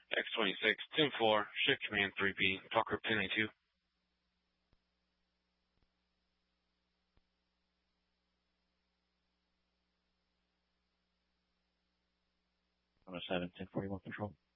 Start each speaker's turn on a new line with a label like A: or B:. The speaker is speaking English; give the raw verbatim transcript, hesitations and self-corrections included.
A: X twenty-six, ten four, shift command three P, talk group ten A two.
B: one oh seven, ten forty-one control.